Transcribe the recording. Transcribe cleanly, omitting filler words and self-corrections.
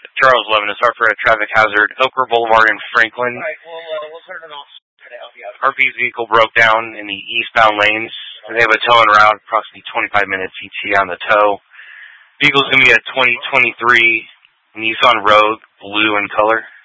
Charles 11 is Hartford, traffic hazard, Oakwood Boulevard in Franklin. All right, we'll turn it off. Harvey's vehicle broke down in the eastbound lanes. They have a tow en route, approximately 25 minutes ETA on the tow. Vehicle's going to be a 2023 Nissan Rogue, blue in color.